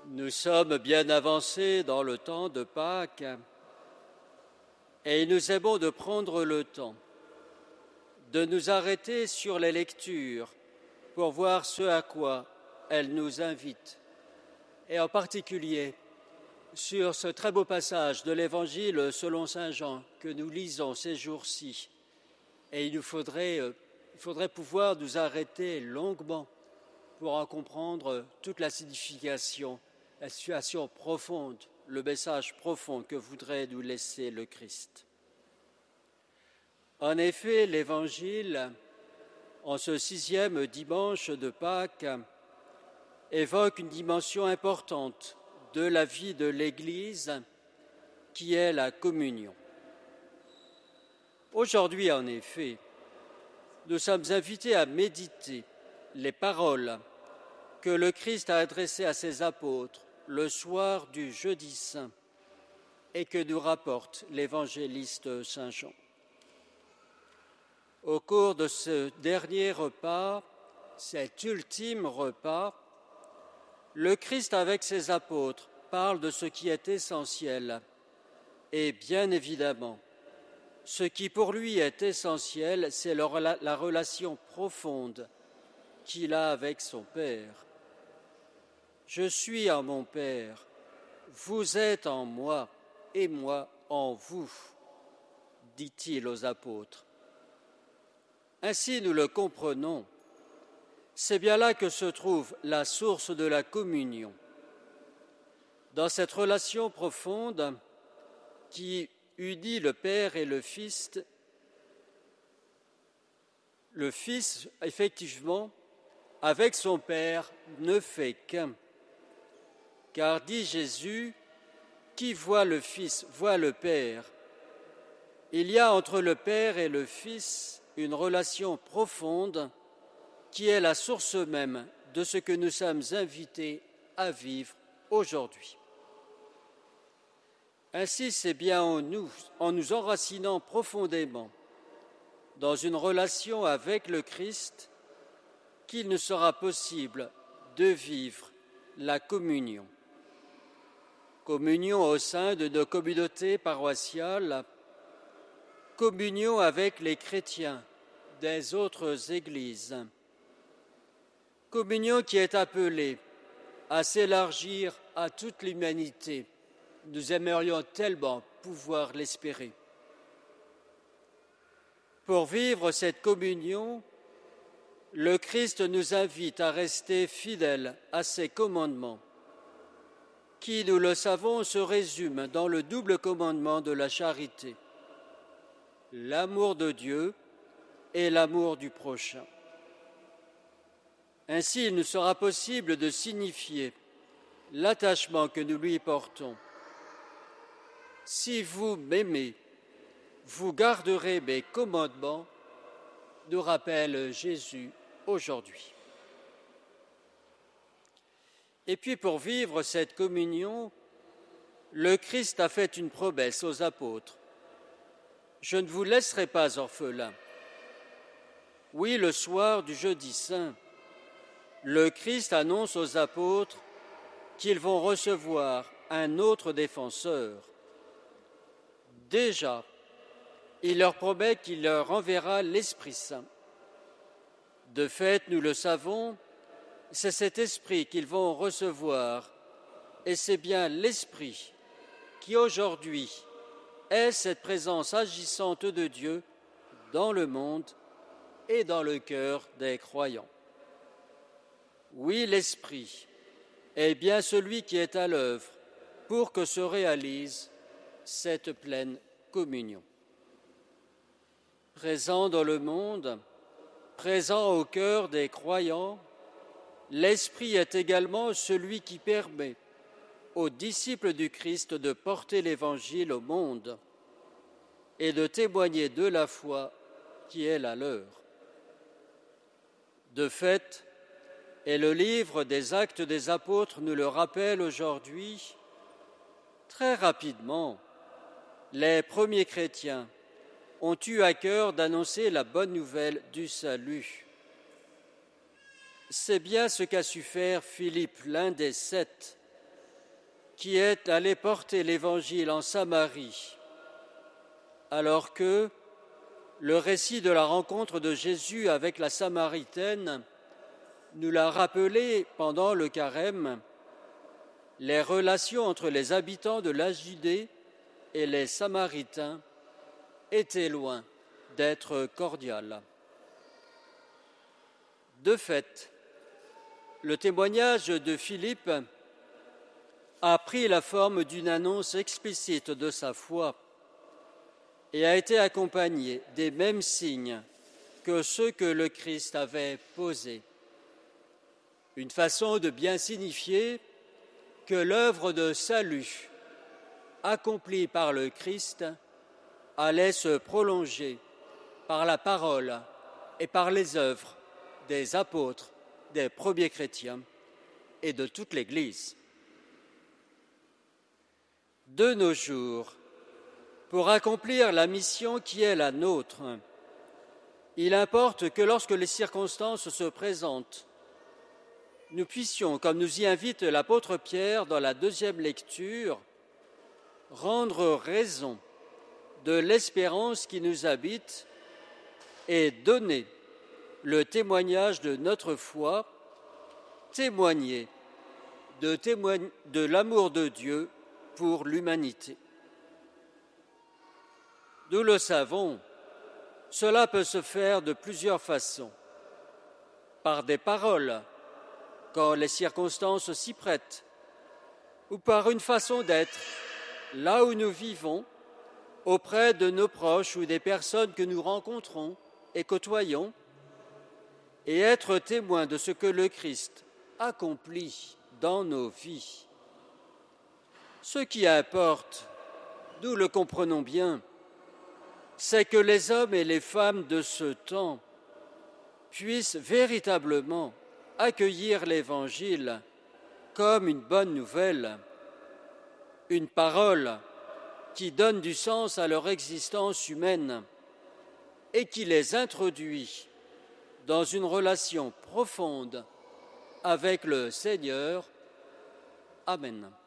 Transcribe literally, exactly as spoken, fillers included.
Nous sommes bien avancés dans le temps de Pâques et nous aimons de prendre le temps de nous arrêter sur les lectures pour voir ce à quoi elles nous invitent, et en particulier sur ce très beau passage de l'Évangile selon saint Jean que nous lisons ces jours-ci. Et il nous faudrait, il faudrait pouvoir nous arrêter longuement pour en comprendre toute la signification, la situation profonde, le message profond que voudrait nous laisser le Christ. En effet, l'Évangile, en ce sixième dimanche de Pâques, évoque une dimension importante de la vie de l'Église, qui est la communion. Aujourd'hui, en effet, nous sommes invités à méditer les paroles que le Christ a adressées à ses apôtres le soir du jeudi saint et que nous rapporte l'évangéliste saint Jean. Au cours de ce dernier repas, cet ultime repas, le Christ avec ses apôtres parle de ce qui est essentiel et bien évidemment, ce qui pour lui est essentiel, c'est la relation profonde qu'il a avec son Père. Je suis en mon Père, vous êtes en moi et moi en vous, dit-il aux apôtres. Ainsi nous le comprenons, c'est bien là que se trouve la source de la communion. Dans cette relation profonde qui unit le Père et le Fils, le Fils, effectivement, avec son Père, ne fait qu'un. Car, dit Jésus, qui voit le Fils voit le Père. Il y a entre le Père et le Fils une relation profonde qui est la source même de ce que nous sommes invités à vivre aujourd'hui. Ainsi, c'est bien en nous, en nous enracinant profondément dans une relation avec le Christ, qu'il nous sera possible de vivre la communion. Communion au sein de nos communautés paroissiales, communion avec les chrétiens des autres églises, communion qui est appelée à s'élargir à toute l'humanité. Nous aimerions tellement pouvoir l'espérer. Pour vivre cette communion, le Christ nous invite à rester fidèles à ses commandements, qui, nous le savons, se résument dans le double commandement de la charité, l'amour de Dieu et l'amour du prochain. Ainsi, il nous sera possible de signifier l'attachement que nous lui portons. Si vous m'aimez, vous garderez mes commandements, nous rappelle Jésus aujourd'hui. Et puis pour vivre cette communion, le Christ a fait une promesse aux apôtres. Je ne vous laisserai pas orphelins. Oui, le soir du jeudi saint, le Christ annonce aux apôtres qu'ils vont recevoir un autre défenseur. Déjà, il leur promet qu'il leur enverra l'Esprit Saint. De fait, nous le savons, c'est cet Esprit qu'ils vont recevoir, et c'est bien l'Esprit qui aujourd'hui est cette présence agissante de Dieu dans le monde et dans le cœur des croyants. Oui, l'Esprit est bien celui qui est à l'œuvre pour que se réalise cette pleine communion. Présent dans le monde, présent au cœur des croyants, l'Esprit est également celui qui permet aux disciples du Christ de porter l'Évangile au monde et de témoigner de la foi qui est la leur. De fait, et le livre des Actes des Apôtres nous le rappelle aujourd'hui, très rapidement, les premiers chrétiens ont eu à cœur d'annoncer la bonne nouvelle du salut. C'est bien ce qu'a su faire Philippe, l'un des sept, qui est allé porter l'Évangile en Samarie, alors que le récit de la rencontre de Jésus avec la Samaritaine nous l'a rappelé pendant le carême, les relations entre les habitants de la Judée et les Samaritains étaient loin d'être cordiales. De fait, le témoignage de Philippe a pris la forme d'une annonce explicite de sa foi et a été accompagné des mêmes signes que ceux que le Christ avait posés. Une façon de bien signifier que l'œuvre de salut accomplie par le Christ allait se prolonger par la parole et par les œuvres des apôtres, des premiers chrétiens et de toute l'Église. De nos jours, pour accomplir la mission qui est la nôtre, il importe que lorsque les circonstances se présentent, nous puissions, comme nous y invite l'apôtre Pierre dans la deuxième lecture, rendre raison de l'espérance qui nous habite et donner le témoignage de notre foi, témoigner de, témoigne, de l'amour de Dieu pour l'humanité. Nous le savons, cela peut se faire de plusieurs façons. Par des paroles, quand les circonstances s'y prêtent, ou par une façon d'être, là où nous vivons, auprès de nos proches ou des personnes que nous rencontrons et côtoyons, et être témoin de ce que le Christ accomplit dans nos vies. Ce qui importe, nous le comprenons bien, c'est que les hommes et les femmes de ce temps puissent véritablement accueillir l'Évangile comme une bonne nouvelle, une parole qui donne du sens à leur existence humaine et qui les introduit dans une relation profonde avec le Seigneur. Amen.